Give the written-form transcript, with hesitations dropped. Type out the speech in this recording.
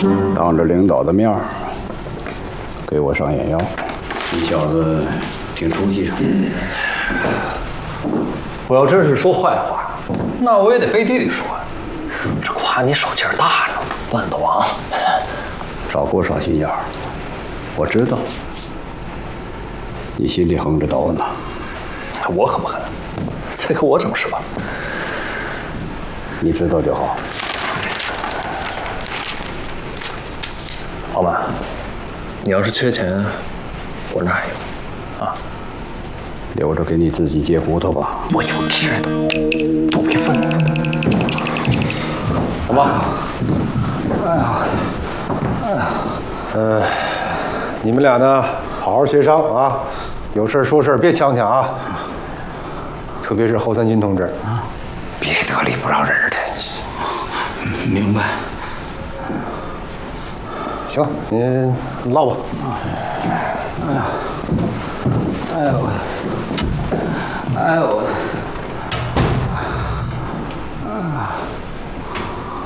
当着领导的面儿给我上眼药，你小子挺出息啊！ 我要真是说坏话，那我也得背地里说。这夸你手劲儿大呢，万子王。 少给我耍心眼儿！我知道你心里横着刀呢。 我可不狠，再给我整是吧？ 你知道就好。 老板，你要是缺钱，我那还有啊。 留着给你自己接骨头吧。 我就知道，不配分。好吧。 你们俩呢，好好协商啊，有事说事，别呛呛啊。特别是侯三金同志啊，别得理不饶人的。 明白。 行，您唠吧。 哎呦，